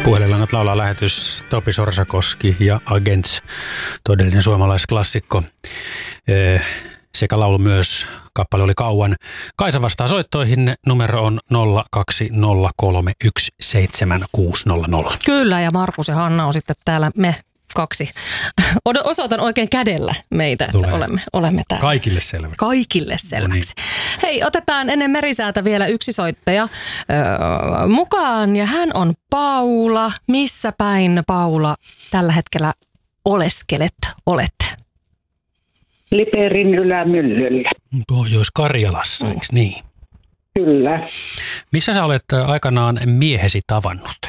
Puhelinlangat laulaa lähetys Topi Sorsakoski ja Agents, todellinen suomalaisklassikko. Sekä laulu myös, kappale oli kauan. Kaisa vastaa soittoihin, numero on 020317600. Kyllä, ja Markus ja Hanna on sitten täällä me kaksi. Osoitan oikein kädellä meitä, että olemme täällä. Kaikille selväksi. Kaikille selväksi. No niin. Hei, otetaan ennen Merisäätä vielä yksi soittaja mukaan, ja hän on Paula. Missä päin, Paula, tällä hetkellä olette? Liperin ylämyllyllä. Pohjois-Karjalassa, eikö niin? Kyllä. Missä sä olet aikanaan miehesi tavannut?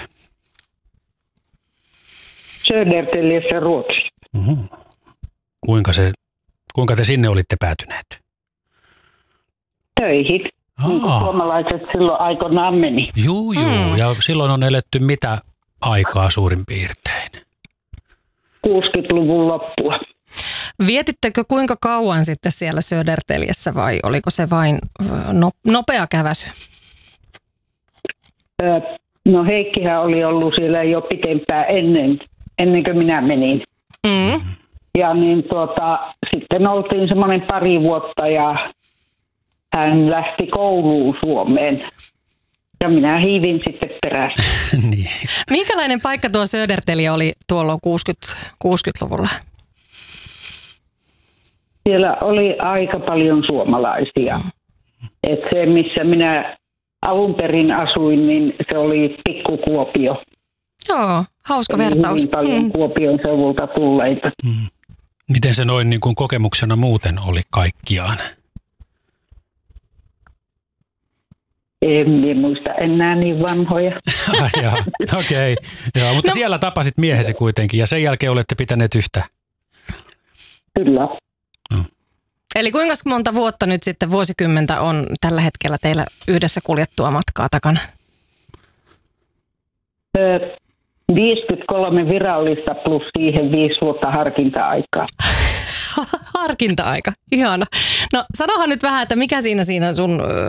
Södertäljestä, Ruotsissa. Kuinka te sinne olitte päätyneet? Töihin. Niin kuin suomalaiset silloin aikoinaan meni. Juu. Ja silloin on eletty mitä aikaa suurin piirtein? 60-luvun loppua. Vietittekö kuinka kauan sitten siellä Södertäljessä vai oliko se vain nopea käväsy? No Heikkihän oli ollut siellä jo pitempään ennen kuin minä menin. Ja niin sitten oltiin semmoinen pari vuotta ja hän lähti kouluun Suomeen. Ja minä hiivin sitten perässä. Niin. Minkälainen paikka tuo Södertälje oli tuolloin 60-luvulla? Siellä oli aika paljon suomalaisia. Et se, missä minä alun perin asuin, niin se oli pikku Kuopio. Joo, hauska vertaus. Hyvin paljon Kuopion seudulta tulleita. Miten se noin niin kuin kokemuksena muuten oli kaikkiaan? En muista enää niin vanhoja. Okei. Mutta siellä tapasit miehesi kuitenkin ja sen jälkeen olette pitäneet yhtä. Kyllä. Eli kuinka monta vuotta nyt sitten vuosikymmentä on tällä hetkellä teillä yhdessä kuljettua matkaa takana? 53 virallista plus siihen 5 vuotta harkinta-aikaa. Harkinta-aika, ihana. No sanohan nyt vähän, että mikä siinä sun